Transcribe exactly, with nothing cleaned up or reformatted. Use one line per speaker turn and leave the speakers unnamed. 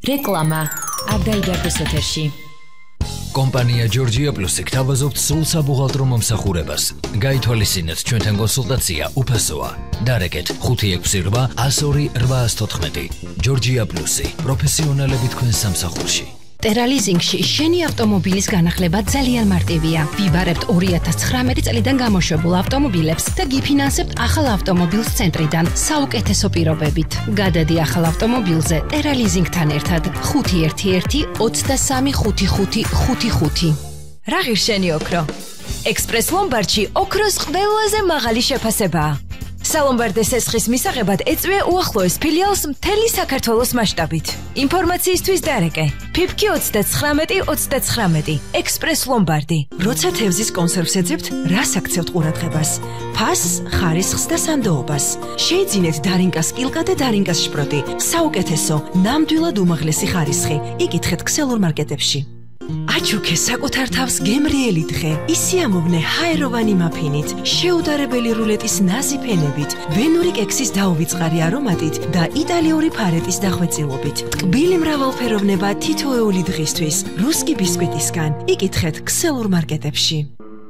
რეკლამა არ დაიდარდეს ეთერში.
კომპანია Georgia Plus-ი გთავაზობთ სულ საბუღალტრო მომსახურებას. გაითვალისწინეთ ჩვენთან კონსულტაცია უფასოა. დარეკეთ ხუთი ექვსი რვა ათას ორი რვაას თოთხმეტი. Georgia Plus-ი პროფესიონალები თქვენ სამსახურში.
ტერალიზინგში შენი ავტომობილის განახლება ძალიან მარტივია. ვიბარებთ ორი ათას ცხრამეტი წლიდან გამოშვებულ ავტომობილებს და გიფინანსებთ ახალ ავტომობილს ცენტრიდან საუკეთესო პირობებით. გადადი ახალ ავტომობილზე ტერალიზინგთან ერთად ხუთი ერთი ერთი ოცდასამი ხუთი ხუთი ხუთი ხუთი.
რა ღირს შენი ოქრო? ექსპრეს ლომბარდში ოქროს ყველაზე მაღალი შეფასებაა. სალომბარდეს ესხის მისაღებად ეწვია უახლოეს ფილიალს მთელი საქართველოს მასშტაბით. ინფორმაციისთვის დარეკე ფიფკი ოცდაცხრამეტი ოცდაცხრამეტი ექსპრეს ლომბარდი.
როცა თევზის კონსერვს ეძებთ, რას აქცევთ ყურადღებას? ფასს, ხარისხს და სანდოობას. შეიძინეთ დარინკას კილკა და დარინკას შპროტი. საუკეთესო, ნამდვილად უმაღლესი ხარისხი. იკითხეთ ქსელურ მარკეტებში. აჩუქე საკუთარ თავს გემრიელი დღე. ისიამოვნე ჰაეროვანი მაფინით, შეუდარებელი რულეტის ნაზი ფენებით, ვენური კექსის დაუვიწყარი არომატით და იტალიური ფარეტის დახვეწილობით. ტკბილი მრავალფეროვნება თითოეული დღისთვის. რუსკი ბისკვიტისგან. იკითხეთ ქსელურ მარკეტებში.